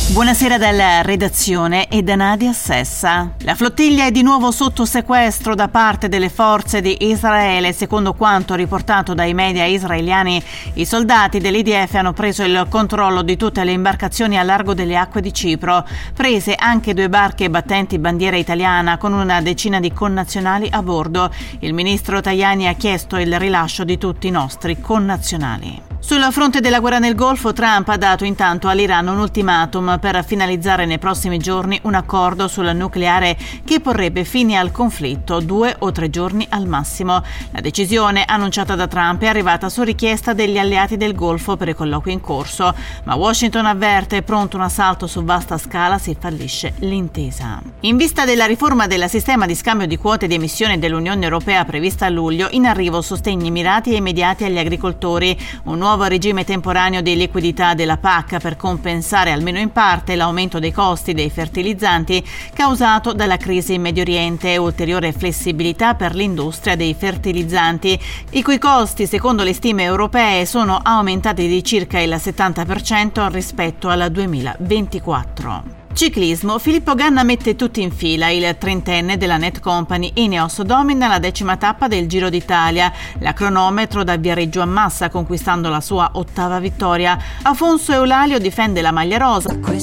Buonasera dalla redazione e da Nadia Sessa. La flottiglia è di nuovo sotto sequestro da parte delle forze di Israele. Secondo quanto riportato dai media israeliani, i soldati dell'IDF hanno preso il controllo di tutte le imbarcazioni a largo delle acque di Cipro, prese anche 2 barche battenti bandiera italiana con una decina di connazionali a bordo. Il ministro Tajani ha chiesto il rilascio di tutti i nostri connazionali. Sul fronte della guerra nel Golfo, Trump ha dato intanto all'Iran un ultimatum per finalizzare nei prossimi giorni un accordo sul nucleare che porrebbe fine al conflitto, 2 o 3 giorni al massimo. La decisione, annunciata da Trump, è arrivata su richiesta degli alleati del Golfo per i colloqui in corso, ma Washington avverte è pronto un assalto su vasta scala se fallisce l'intesa. In vista della riforma del sistema di scambio di quote di emissione dell'Unione Europea prevista a luglio, in arrivo sostegni mirati e immediati agli agricoltori, un nuovo regime temporaneo di liquidità della PAC per compensare almeno in parte l'aumento dei costi dei fertilizzanti causato dalla crisi in Medio Oriente e ulteriore flessibilità per l'industria dei fertilizzanti, i cui costi, secondo le stime europee, sono aumentati di circa il 70% rispetto al 2024. Ciclismo, Filippo Ganna mette tutti in fila. Il 30enne della Net Company Ineos domina la 10ª tappa del Giro d'Italia. La cronometro da Viareggio a Massa, conquistando la sua 8ª vittoria. Afonso Eulalio difende la maglia rosa.